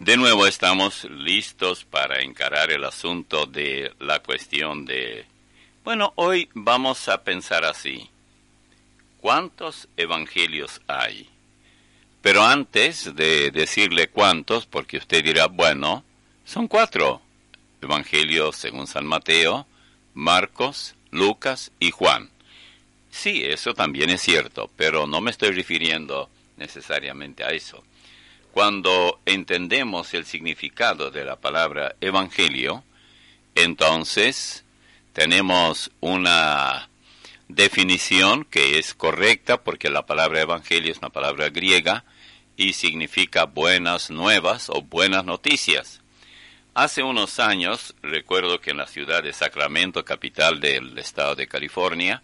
De nuevo estamos listos para encarar el asunto de la cuestión de... Bueno, hoy vamos a pensar así. ¿Cuántos evangelios hay? Pero antes de decirle cuántos, porque usted dirá, bueno, son 4. Evangelios según San Mateo, Marcos, Lucas y Juan. Sí, eso también es cierto, pero no me estoy refiriendo necesariamente a eso. Cuando entendemos el significado de la palabra evangelio, entonces tenemos una definición que es correcta porque la palabra evangelio es una palabra griega y significa buenas nuevas o buenas noticias. Hace unos años, recuerdo que en la ciudad de Sacramento, capital del estado de California,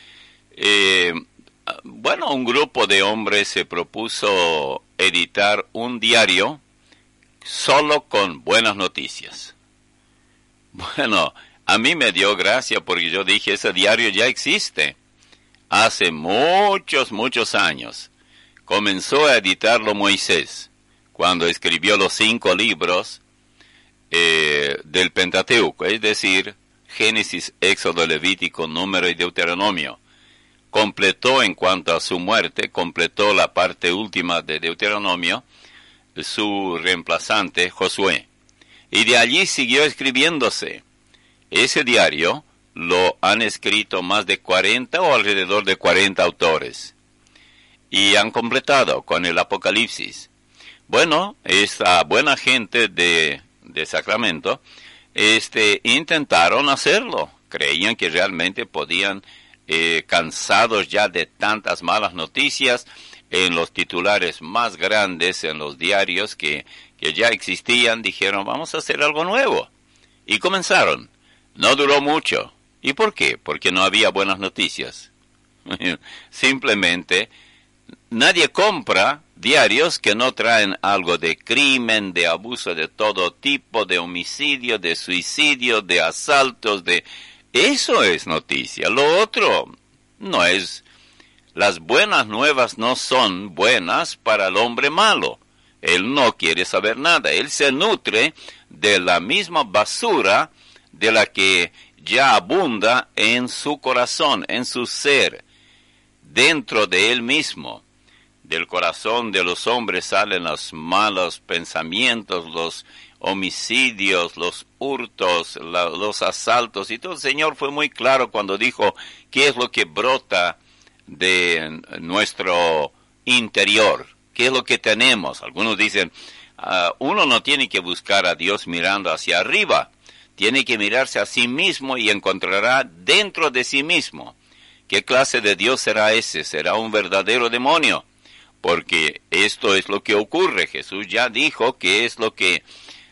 un grupo de hombres se propuso editar un diario solo con buenas noticias. Bueno, a mí me dio gracia porque yo dije, ese diario ya existe. Hace muchos años. Comenzó a editarlo Moisés, cuando escribió los 5 libros del Pentateuco, es decir, Génesis, Éxodo, Levítico, Número y Deuteronomio. Completó en cuanto a su muerte, completó la parte última de Deuteronomio, su reemplazante Josué. Y de allí siguió escribiéndose. Ese diario lo han escrito más de 40 o alrededor de 40 autores. Y han completado con el Apocalipsis. Bueno, esta buena gente de Sacramento, intentaron hacerlo. Creían que realmente podían, cansados ya de tantas malas noticias, en los titulares más grandes, en los diarios que ya existían, dijeron, vamos a hacer algo nuevo. Y comenzaron. No duró mucho. ¿Y por qué? Porque no había buenas noticias. Simplemente, nadie compra diarios que no traen algo de crimen, de abuso de todo tipo, de homicidio, de suicidio, de asaltos, de... Eso es noticia. Lo otro no es... Las buenas nuevas no son buenas para el hombre malo. Él no quiere saber nada. Él se nutre de la misma basura de la que ya abunda en su corazón, en su ser, dentro de él mismo. Del corazón de los hombres salen los malos pensamientos, los homicidios, los hurtos, los asaltos. Y todo el Señor fue muy claro cuando dijo qué es lo que brota de nuestro interior, qué es lo que tenemos. Algunos dicen, uno no tiene que buscar a Dios mirando hacia arriba, tiene que mirarse a sí mismo y encontrará dentro de sí mismo. ¿Qué clase de Dios será ese? ¿Será un verdadero demonio? Porque esto es lo que ocurre. Jesús ya dijo que es lo que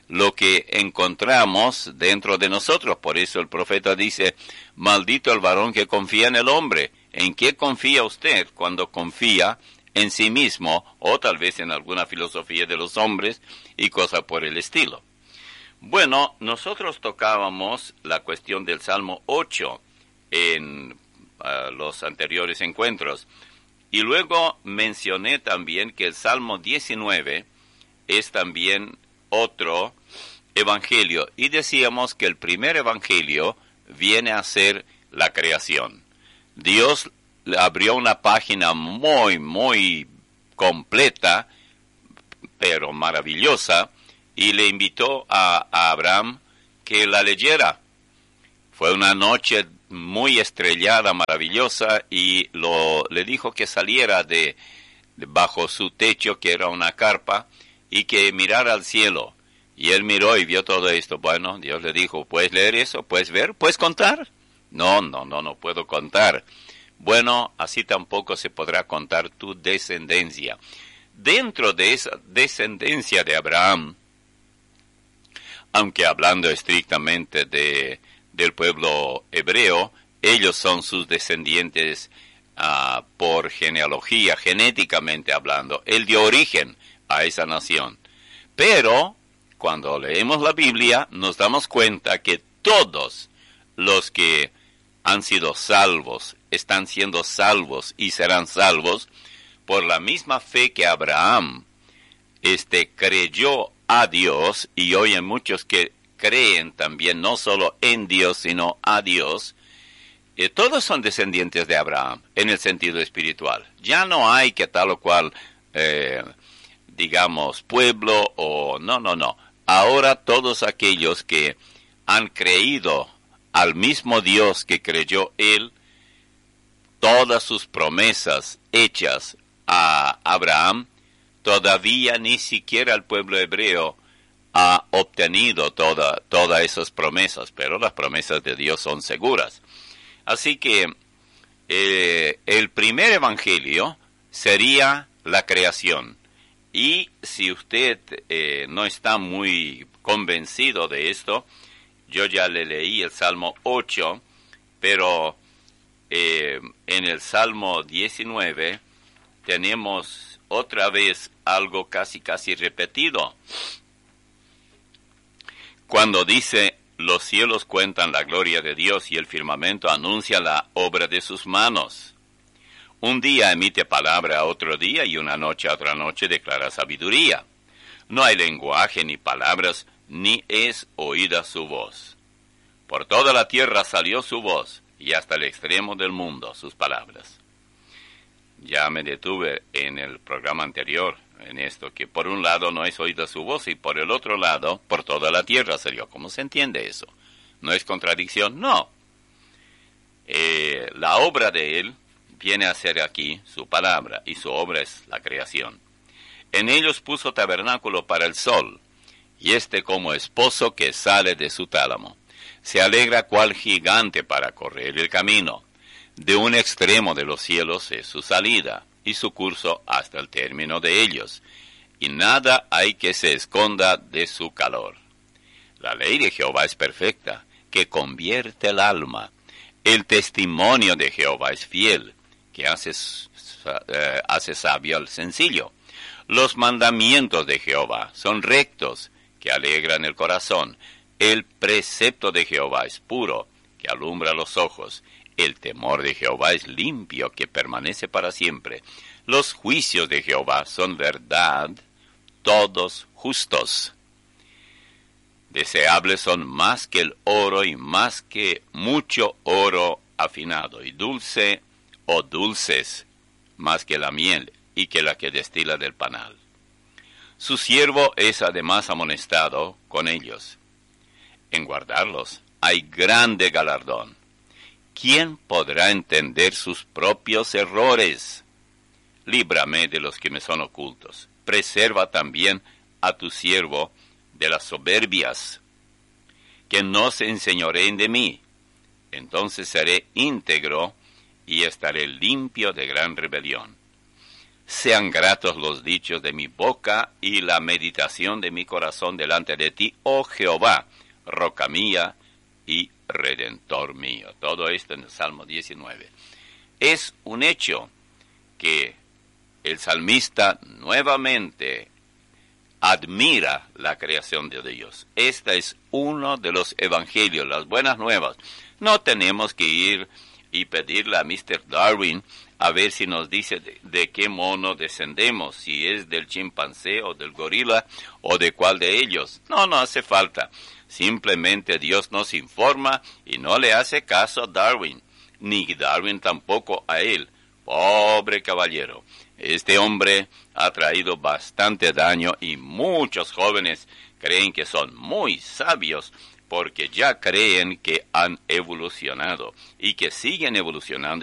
encontramos dentro de nosotros. Por eso el profeta dice, maldito el varón que confía en el hombre. ¿En qué confía usted cuando confía en sí mismo o tal vez en alguna filosofía de los hombres y cosas por el estilo? Bueno, nosotros tocábamos la cuestión del Salmo 8 en los anteriores encuentros. Y luego mencioné también que el Salmo 19 es también otro evangelio. Y decíamos que el primer evangelio viene a ser la creación. Dios abrió una página muy completa, pero maravillosa, y le invitó a Abraham que la leyera. Fue una noche muy estrellada, maravillosa, y le dijo que saliera de bajo su techo, que era una carpa, y que mirara al cielo. Y él miró y vio todo esto. Bueno, Dios le dijo, ¿puedes leer eso? ¿Puedes ver? ¿Puedes contar? No puedo contar. Bueno, así tampoco se podrá contar tu descendencia. Dentro de esa descendencia de Abraham, aunque hablando estrictamente del pueblo hebreo, ellos son sus descendientes por genealogía, genéticamente hablando. Él dio origen a esa nación. Pero, cuando leemos la Biblia, nos damos cuenta que todos los que han sido salvos, están siendo salvos y serán salvos por la misma fe que Abraham creyó a Dios, y hoy hay muchos que creen también no solo en Dios, sino a Dios, todos son descendientes de Abraham en el sentido espiritual. Ya no hay que tal o cual, digamos, pueblo o no. Ahora todos aquellos que han creído al mismo Dios que creyó él, todas sus promesas hechas a Abraham, todavía ni siquiera el pueblo hebreo ha obtenido todas esas promesas, pero las promesas de Dios son seguras. Así que el primer evangelio sería la creación. Y si usted no está muy convencido de esto, yo ya le leí el Salmo 8, pero en el Salmo 19 tenemos otra vez algo casi repetido. Cuando dice, los cielos cuentan la gloria de Dios y el firmamento anuncia la obra de sus manos. Un día emite palabra a otro día y una noche a otra noche declara sabiduría. No hay lenguaje ni palabras, ni es oída su voz. Por toda la tierra salió su voz, y hasta el extremo del mundo sus palabras. Ya me detuve en el programa anterior en esto, que por un lado no es oída su voz, y por el otro lado, por toda la tierra salió. ¿Cómo se entiende eso? ¿No es contradicción? No. La obra de él viene a ser aquí su palabra, y su obra es la creación. En ellos puso tabernáculo para el sol, y como esposo que sale de su tálamo. Se alegra cual gigante para correr el camino. De un extremo de los cielos es su salida, y su curso hasta el término de ellos, y nada hay que se esconda de su calor. La ley de Jehová es perfecta, que convierte el alma. El testimonio de Jehová es fiel, que hace sabio al sencillo. Los mandamientos de Jehová son rectos, que alegran el corazón. El precepto de Jehová es puro, que alumbra los ojos. El temor de Jehová es limpio, que permanece para siempre. Los juicios de Jehová son verdad, todos justos. Deseables son más que el oro y más que mucho oro afinado, y dulce o dulces más que la miel y que la que destila del panal. Su siervo es además amonestado con ellos. En guardarlos hay grande galardón. ¿Quién podrá entender sus propios errores? Líbrame de los que me son ocultos. Preserva también a tu siervo de las soberbias, que no se enseñoreen de mí. Entonces seré íntegro y estaré limpio de gran rebelión. Sean gratos los dichos de mi boca y la meditación de mi corazón delante de ti, oh Jehová, roca mía y redentor mío. Todo esto en el Salmo 19. Es un hecho que el salmista nuevamente admira la creación de Dios. Este es uno de los evangelios, las buenas nuevas. No tenemos que ir y pedirle a Mr. Darwin a ver si nos dice de qué mono descendemos, si es del chimpancé o del gorila o de cuál de ellos. No hace falta. Simplemente Dios nos informa y no le hace caso a Darwin, ni Darwin tampoco a él. Pobre caballero. Este hombre ha traído bastante daño y muchos jóvenes creen que son muy sabios porque ya creen que han evolucionado y que siguen evolucionando